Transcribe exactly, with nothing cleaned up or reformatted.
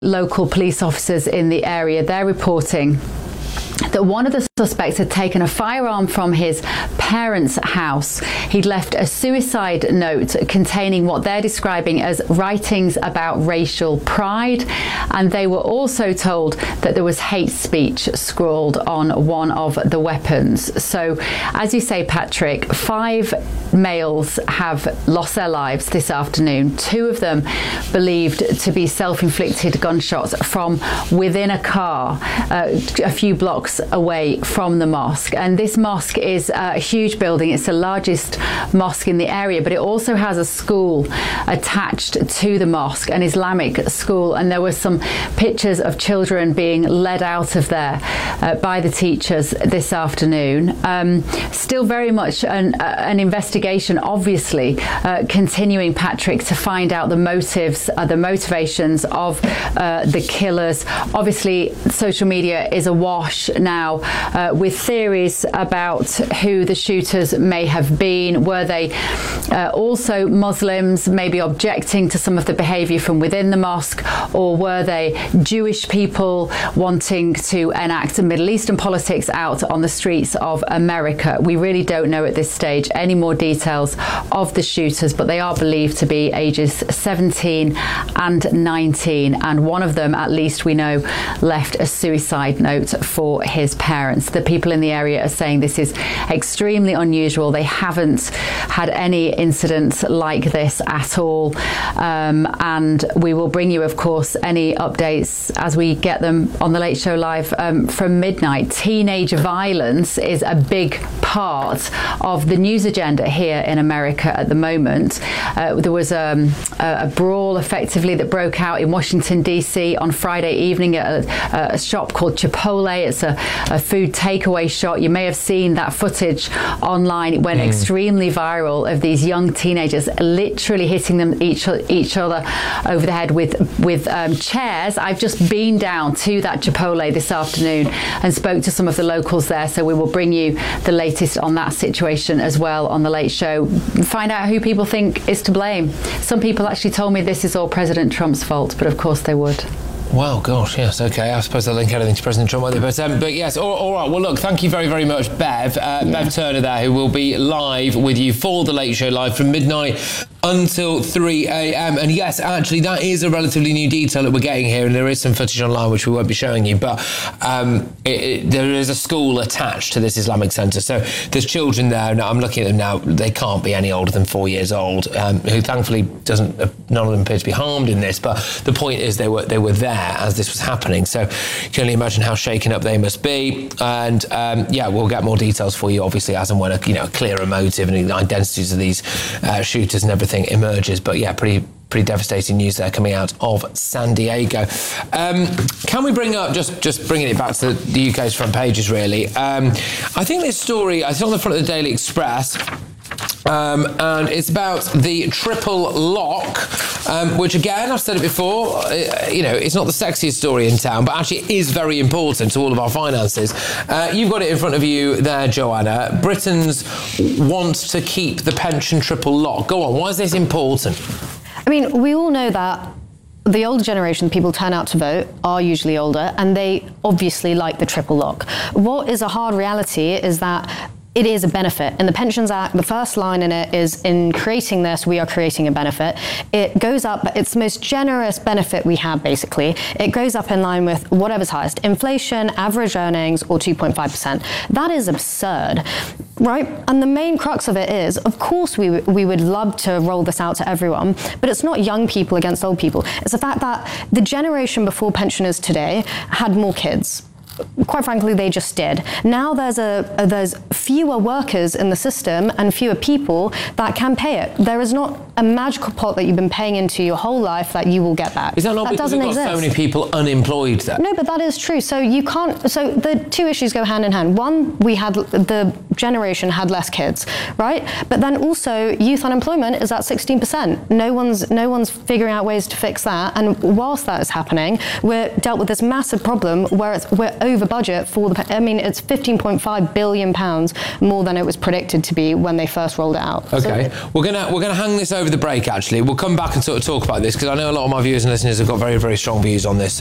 local police officers in the area, they're reporting that one of the suspects had taken a firearm from his parents' house. He'd left a suicide note containing what they're describing as writings about racial pride, and they were also told that there was hate speech scrawled on one of the weapons. So, as you say, Patrick, five males have lost their lives this afternoon. Two of them believed to be self-inflicted gunshots from within a car uh, a few blocks away from the mosque. And this mosque is a huge building. It's the largest mosque in the area, but it also has a school attached to the mosque, an Islamic school, and there were some pictures of children being led out of there uh, by the teachers this afternoon. Um, still very much an, uh, an investigation, obviously, uh, continuing, Patrick, to find out the motives, uh, the motivations of uh, the killers. Obviously, social media is awash now uh, with theories about who the shooters may have been. Were they uh, also Muslims, maybe objecting to some of the behaviour from within the mosque, or were they Jewish people wanting to enact Middle Eastern politics out on the streets of America? We really don't know at this stage any more details of the shooters, but they are believed to be ages seventeen and nineteen, and one of them, at least we know, left a suicide note for his parents. The people in the area are saying this is extremely unusual. They haven't had any incidents like this at all, um, and we will bring you, of course, any updates as we get them on the Late Show Live um, from midnight. Teenage violence is a big part of the news agenda here in America at the moment. Uh, there was um, a, a brawl, effectively, that broke out in Washington, D C on Friday evening at a, a shop called Chipotle. It's a, a food takeaway shop. You may have seen that footage online. It went mm. extremely viral, of these young teenagers literally hitting them each each other over the head with with um, chairs. I've just been down to that Chipotle this afternoon and spoke to some of the locals there, so we will bring you the latest on that situation as well on the Late Show. Find out who people think is to blame. Some people actually told me this is all President Trump's fault, but of course they would. Well, gosh, yes, okay. I suppose they'll link everything to President Trump, won't they? But, um, but yes, all, all right. Well, look, thank you very, very much, Bev. Uh, yeah. Bev Turner there, who will be live with you for the Late Show Live from midnight until three a.m. And yes, actually, that is a relatively new detail that we're getting here, and there is some footage online which we won't be showing you, but um, it, it, there is a school attached to this Islamic centre. So there's children there. Now, I'm looking at them now. They can't be any older than four years old, um, who thankfully doesn't, none of them appear to be harmed in this, but the point is they were they were there as this was happening. So you can only imagine how shaken up they must be. And um, yeah, we'll get more details for you, obviously, as and when a, you know, a clearer motive and the identities of these uh, shooters and everything emerges. But yeah, pretty pretty devastating news there coming out of San Diego. Um, can we bring up, just just bringing it back to the U K's front pages, really. Um, I think this story, I saw on the front of the Daily Express, Um, and it's about the triple lock, um, which again, I've said it before, uh, you know, it's not the sexiest story in town, but actually it is very important to all of our finances. Uh, you've got it in front of you there, Joanna. Britons want to keep the pension triple lock. Go on, why is this important? I mean, we all know that the older generation, people turn out to vote, are usually older, and they obviously like the triple lock. What is a hard reality is that it is a benefit. In the Pensions Act, the first line in it is, in creating this, we are creating a benefit. It goes up, it's the most generous benefit we have, basically. It goes up in line with whatever's highest, inflation, average earnings, or two point five percent. That is absurd, right? And the main crux of it is, of course, we, we would love to roll this out to everyone, but it's not young people against old people. It's the fact that the generation before pensioners today had more kids. Quite frankly, they just did. Now there's a, a there's fewer workers in the system and fewer people that can pay it. There is not a magical pot that you've been paying into your whole life that you will get back. Is that not that because we've got exist. so many people unemployed there? No, but that is true. So you can't. So the two issues go hand in hand. One, we had the generation had less kids, right? But then also youth unemployment is at sixteen percent. No one's no one's figuring out ways to fix that. And whilst that is happening, we're dealt with this massive problem where it's, we're over budget for the. I mean, it's fifteen point five billion pounds more than it was predicted to be when they first rolled it out. Okay, So, we're gonna we're gonna hang this over the break. Actually, we'll come back and sort of talk about this because I know a lot of my viewers and listeners have got very very strong views on this.